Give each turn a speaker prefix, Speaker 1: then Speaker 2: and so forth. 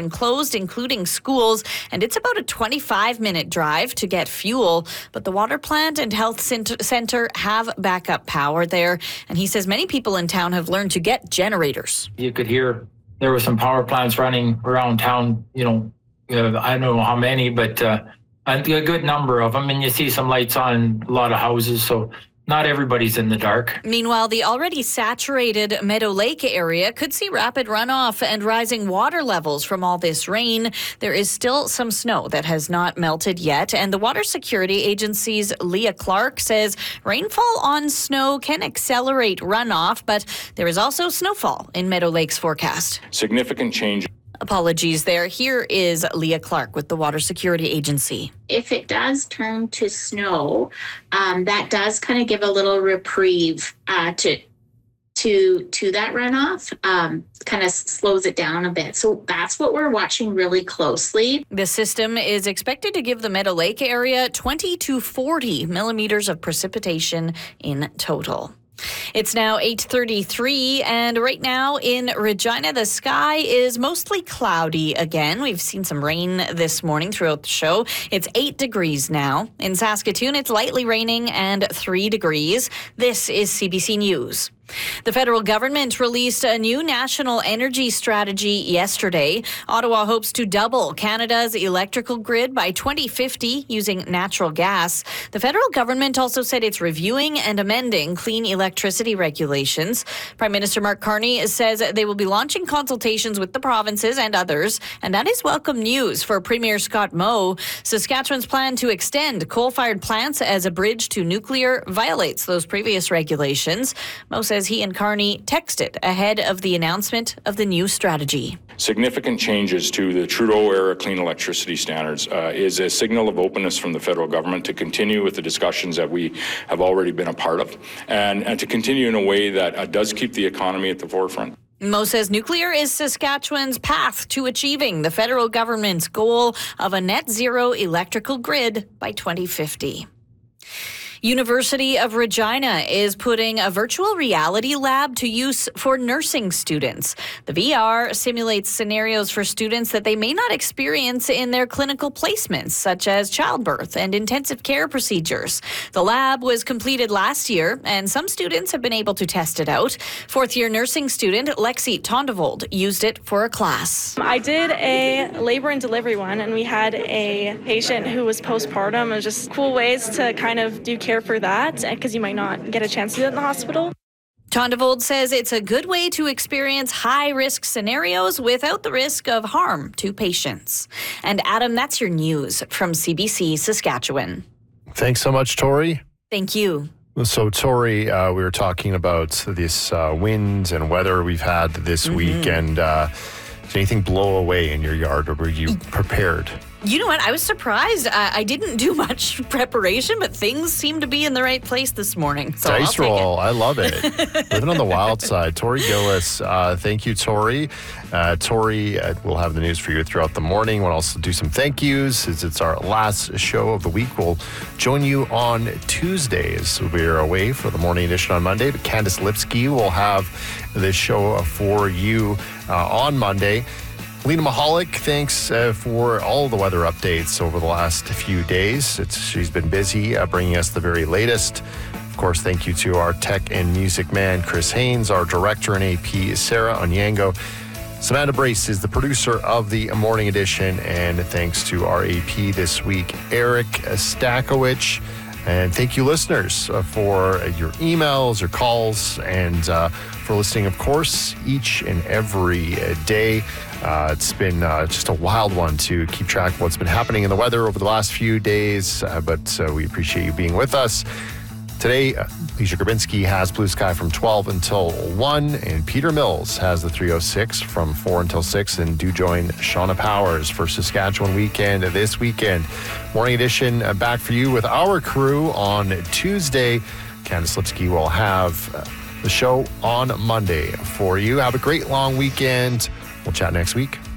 Speaker 1: been closed, including schools, and it's about a 25-minute drive to get fuel. But the water plant and health center have backup power there, and he says many people in town have learned to get generators.
Speaker 2: You could hear there were some power plants running around town, I don't know how many, but a good number of them, and you see some lights on a lot of houses, so not everybody's in the dark.
Speaker 1: Meanwhile, the already saturated Meadow Lake area could see rapid runoff and rising water levels from all this rain. There is still some snow that has not melted yet, and the Water Security Agency's Leah Clark says rainfall on snow can accelerate runoff, but there is also snowfall in Meadow Lake's forecast.
Speaker 3: Significant change.
Speaker 1: Apologies there. Here is Leah Clark with the Water Security Agency.
Speaker 4: If it does turn to snow, that does kind of give a little reprieve to that runoff, kind of slows it down a bit. So that's what we're watching really closely.
Speaker 1: The system is expected to give the Meadow Lake area 20 to 40 millimeters of precipitation in total. It's now 8:33, and right now in Regina, the sky is mostly cloudy again. We've seen some rain this morning throughout the show. It's 8 degrees now. In Saskatoon, it's lightly raining and 3 degrees. This is CBC News. The federal government released a new national energy strategy yesterday. Ottawa hopes to double Canada's electrical grid by 2050 using natural gas. The federal government also said it's reviewing and amending clean electricity regulations. Prime Minister Mark Carney says they will be launching consultations with the provinces and others, and that is welcome news for Premier Scott Moe. Saskatchewan's plan to extend coal-fired plants as a bridge to nuclear violates those previous regulations. Moe says he and Carney texted ahead of the announcement of the new strategy.
Speaker 3: Significant changes to the Trudeau-era clean electricity standards is a signal of openness from the federal government to continue with the discussions that we have already been a part of, and to continue in a way that does keep the economy at the forefront.
Speaker 1: Moe says nuclear is Saskatchewan's path to achieving the federal government's goal of a net zero electrical grid by 2050. University of Regina is putting a virtual reality lab to use for nursing students. The VR simulates scenarios for students that they may not experience in their clinical placements, such as childbirth and intensive care procedures. The lab was completed last year, and some students have been able to test it out. Fourth-year nursing student Lexi Tondevold used it for a class.
Speaker 5: I did a labor and delivery one, and we had a patient who was postpartum, and just cool ways to kind of do care for that, because you might not get a chance to do it in the hospital.
Speaker 1: Tondevold says it's a good way to experience high-risk scenarios without the risk of harm to patients. And Adam, that's your news from CBC Saskatchewan.
Speaker 6: Thanks so much, Tori.
Speaker 1: Thank you.
Speaker 6: So, Tori, we were talking about this wind and weather we've had this week, and did anything blow away in your yard, or were you prepared?
Speaker 1: You know what? I was surprised. I didn't do much preparation, but things seem to be in the right place this morning. So
Speaker 6: Dice roll. I love it. Living on the wild side. Tori Gillis. Thank you, Tori. Tori, we'll have the news for you throughout the morning. We'll also do some thank yous. As it's our last show of the week, we'll join you on Tuesdays. We're away for the morning edition on Monday, but Candice Lipsky will have this show for you on Monday. Lena Mahalik, thanks for all the weather updates over the last few days. She's been busy bringing us the very latest. Of course, thank you to our tech and music man, Chris Haynes, our director and AP, Sarah Onyango. Samantha Brace is the producer of the morning edition, and thanks to our AP this week, Eric Stakowicz. And thank you, listeners, for your emails, your calls, and for listening, of course, each and every day. It's been just a wild one to keep track of what's been happening in the weather over the last few days, but we appreciate you being with us. Today, Leisha Grabinski has Blue Sky from 12 until 1, and Peter Mills has the 306 from 4 until 6, and do join Shauna Powers for Saskatchewan Weekend this weekend. Morning edition back for you with our crew on Tuesday. Candice Lipsky will have the show on Monday for you. Have a great long weekend. We'll chat next week.